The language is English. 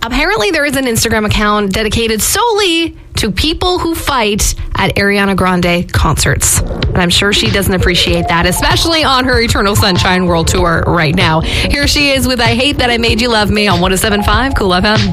apparently there is an Instagram account dedicated solely to people who fight at Ariana Grande concerts. And I'm sure she doesn't appreciate that, especially on her Eternal Sunshine World Tour right now. Here she is with I Hate That I Made You Love Me on 107.5 Cool FM.